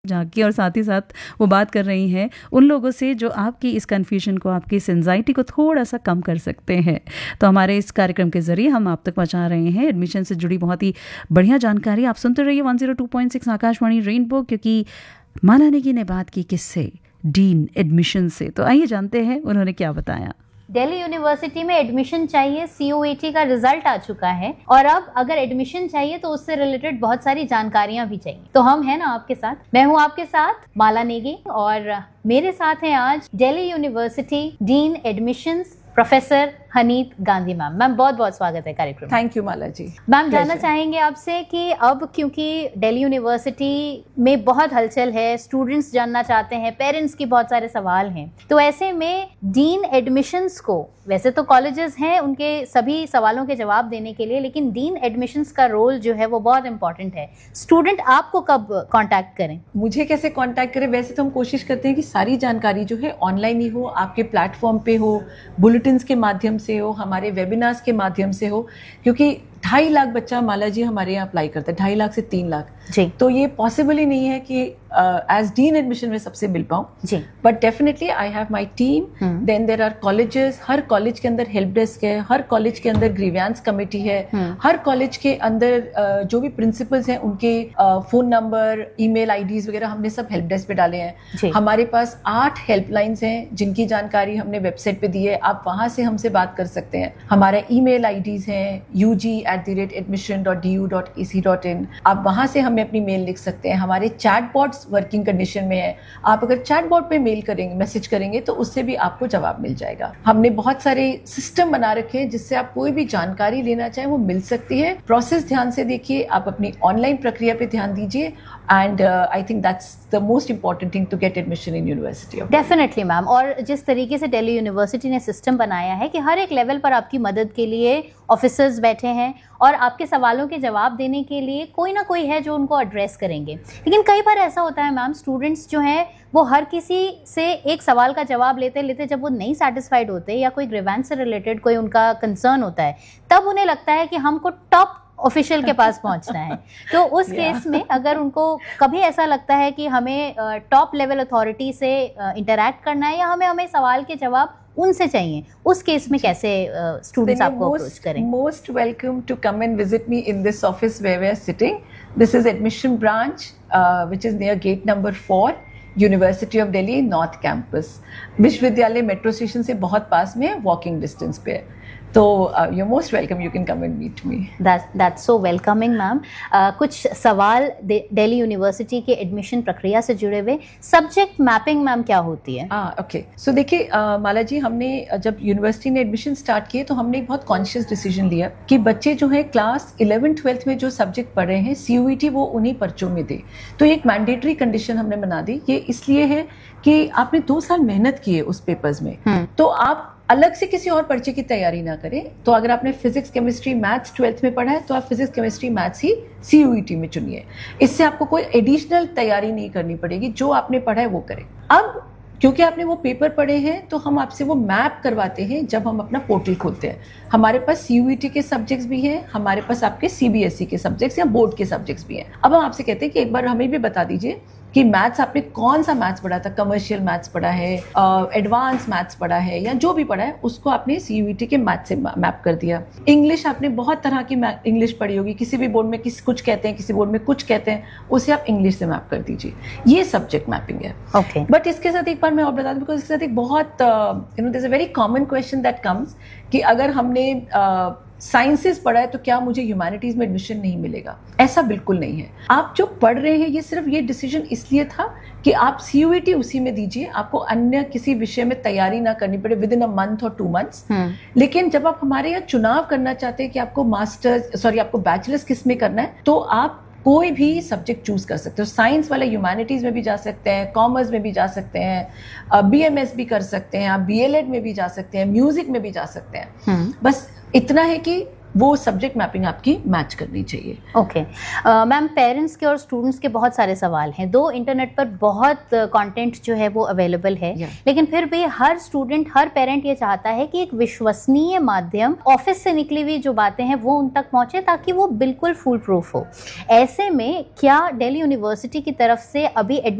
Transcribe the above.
झांकी और साथ ही साथ वो बात कर रही हैं उन लोगों से जो आपकी इस कन्फ्यूजन को, आपकी इस एंजाइटी को थोड़ा सा कम कर सकते हैं। तो हमारे इस कार्यक्रम के जरिए हम आप तक पहुंचा रहे हैं एडमिशन से जुड़ी बहुत ही बढ़िया जानकारी। आप सुनते रहिए 102.6 आकाशवाणी रेनबो, क्योंकि माला नेगी ने बात की किससे? डीन एडमिशन से। तो आइए जानते हैं उन्होंने क्या बताया। दिल्ली यूनिवर्सिटी में एडमिशन चाहिए, CUET का रिजल्ट आ चुका है और अब अगर एडमिशन चाहिए तो उससे रिलेटेड बहुत सारी जानकारियां भी चाहिए। तो हम हैं ना आपके साथ, मैं हूं आपके साथ माला नेगी और मेरे साथ हैं आज Delhi university dean admissions professor हनीत Gandhi ma'am. Ma'am बहुत बहुत स्वागत है कार्यक्रम। Thank you Mala ji. Ma'am जानना चाहेंगे आपसे कि अब क्योंकि दिल्ली यूनिवर्सिटी में बहुत हलचल है, स्टूडेंट्स जानना चाहते हैं, पेरेंट्स की बहुत सारे सवाल हैं, तो ऐसे में डीन एडमिशंस को, वैसे तो कॉलेजेस हैं उनके सभी सवालों के जवाब देने के लिए, लेकिन डीन एडमिशंस का रोल जो है वो बहुत इंपॉर्टेंट है। स्टूडेंट आपको कब कॉन्टैक्ट करें? मुझे कैसे कॉन्टैक्ट करें? वैसे तो हम कोशिश करते हैं कि सारी जानकारी जो है ऑनलाइन ही हो, आपके प्लेटफॉर्म पे हो, बुलेटिन्स के माध्यम से हो, हमारे वेबिनार्स के माध्यम से हो, क्योंकि 2.5 लाख बच्चा माला जी हमारे यहाँ अप्लाई करता है, 2.5 लाख से 3 लाख जी। तो ये पॉसिबल ही नहीं है कि एज डीन एडमिशन में सबसे मिल पाऊँ जी। But definitely I have my team, then there are colleges, her college के अंदर हेल्प डेस्क है, हर कॉलेज के अंदर ग्रीवियंस कमेटी है, हर कॉलेज के अंदर जो भी प्रिंसिपल्स हैं उनके फोन नंबर, ईमेल आईडीज वगैरह हमने सब हेल्प डेस्क पे डाले हैं। हमारे पास 8 हेल्पलाइंस हैं जिनकी जानकारी हमने वेबसाइट पे दी है, आप वहां से हमसे बात कर सकते हैं। हमारा ईमेल आईडीज हैं ug@admission.du.ac.in, आप वहां से हमें अपनी मेल लिख सकते हैं। हमारे चैटबॉट्स वर्किंग कंडीशन में है, आप अगर चैटबॉट पे मेल करेंगे, मैसेज करेंगे तो उससे भी आपको जवाब मिल जाएगा। हमने बहुत सारे सिस्टम बना रखे हैं जिससे आप कोई भी जानकारी लेना चाहें वो मिल सकती है। प्रोसेस ध्यान से देखिए, आप अपनी ऑनलाइन प्रक्रिया पे ध्यान दीजिए and I think that's the most important thing to get admission in university. Definitely ma'am, और जिस तरीके से दिल्ली यूनिवर्सिटी ने सिस्टम बनाया है कि हर एक लेवल पर आपकी मदद के लिए ऑफिसर्स बैठे हैं और आपके सवालों के जवाब देने के लिए कोई ना कोई है जो उनको एड्रेस करेंगे। लेकिन कई बार ऐसा होता है मैम, स्टूडेंट्स जो हैं वो हर किसी से एक सवाल का जवाब लेते लेते जब वो नहीं सेटिस्फाइड होते या कोई ग्रीवेंस से रिलेटेड कोई उनका कंसर्न होता है, तब उन्हें लगता है कि हमको टॉप ऑफिशियल के पास पहुंचना है। तो उस केस में अगर उनको कभी ऐसा लगता है कि हमें टॉप लेवल अथॉरिटी से इंटरैक्ट करना है या हमें सवाल के जवाब उनसे चाहिए, उस केस में कैसे स्टूडेंट्स आपको अप्रोच करें? Most welcome to come and visit me in this office where we are sitting. This is admission branch which is near gate number 4, university of Delhi north campus. विश्वविद्यालय मेट्रो स्टेशन से बहुत पास में है, walking distance पे है। तो you're most welcome, you can come and meet me. That's so welcoming ma'am. कुछ सवाल दिल्ली यूनिवर्सिटी के एडमिशन प्रक्रिया से जुड़े हुए। सब्जेक्ट मैपिंग मैम क्या होती है? ओके, सो देखिए माला जी, हमने जब यूनिवर्सिटी ने एडमिशन स्टार्ट किए तो हमने एक बहुत कॉन्शियस डिसीजन लिया कि बच्चे जो है क्लास 11th-12th में जो सब्जेक्ट पढ़ रहे हैं CUET वो उन्हीं पर्चों में दे। तो एक मैंडेटरी कंडीशन हमने बना दी। ये इसलिए है कि आपने 2 साल मेहनत की है उस पेपर्स में, तो आप अलग से किसी और पर्चे की तैयारी ना करें। तो अगर आपने फिजिक्स, केमिस्ट्री, मैथ्स 12th में पढ़ा है तो आप फिजिक्स, केमिस्ट्री, मैथ्स ही CUET में चुनिए। इससे आपको कोई एडिशनल तैयारी नहीं करनी पड़ेगी, जो आपने पढ़ा है वो करें। अब क्योंकि आपने वो पेपर पढ़े हैं तो हम आपसे वो मैप करवाते हैं जब हम अपना पोर्टल खोलते हैं। हमारे पास CUET के सब्जेक्ट्स भी हैं, हमारे पास आपके CBSE के सब्जेक्ट्स या बोर्ड के सब्जेक्ट्स भी हैं। अब हम आपसे कहते हैं कि एक बार हमें भी बता दीजिए कि मैथ्स आपने कौन सा मैथ्स पढ़ा था, कमर्शियल मैथ्स पढ़ा है, एडवांस मैथ्स पढ़ा है या जो भी पढ़ा है उसको आपने CUET के मैथ्स से मैप कर दिया। इंग्लिश आपने बहुत तरह की इंग्लिश पढ़ी होगी, किसी भी बोर्ड में कुछ कहते हैं, किसी बोर्ड में कुछ कहते हैं, उसे आप इंग्लिश से मैप कर दीजिए। ये सब्जेक्ट मैपिंग है। ओके, बट इसके साथ एक बार मैं और बता दूं, बिकॉज इसके साथ एक बहुत there is a very common question that comes कि अगर हमने साइंसेस पढ़ा है तो क्या मुझे ह्यूमैनिटीज में एडमिशन नहीं मिलेगा? ऐसा बिल्कुल नहीं है। आप जो पढ़ रहे हैं ये सिर्फ ये डिसीजन इसलिए था कि आप CUET उसी में दीजिए, आपको अन्य किसी विषय में तैयारी ना करनी पड़े विदिन अ मंथ और 2 मंथ्स। लेकिन जब आप हमारे यहाँ चुनाव करना चाहते हैं कि आपको आपको बैचलर्स किस में करना है, तो आप कोई भी सब्जेक्ट चूज कर सकते हो। साइंस वाले ह्यूमैनिटीज में भी जा सकते हैं, कॉमर्स में भी जा सकते हैं, BMS भी कर सकते हैं, आप BLED में भी जा सकते हैं, म्यूजिक में भी जा सकते हैं। बस इतना है कि वो सब्जेक्ट मैपिंग आपकी मैच करनी चाहिए। ओके मैम, पेरेंट्स के और स्टूडेंट्स के बहुत सारे सवाल हैं। दो इंटरनेट पर बहुत कंटेंट जो है वो अवेलेबल है, लेकिन फिर भी हर स्टूडेंट, हर पेरेंट ये चाहता है कि एक विश्वसनीय माध्यम, ऑफिस से निकली हुई जो बातें हैं वो उन तक पहुंचे ताकि वो बिल्कुल फुल प्रूफ हो। ऐसे में क्या दिल्ली यूनिवर्सिटी की तरफ से अभी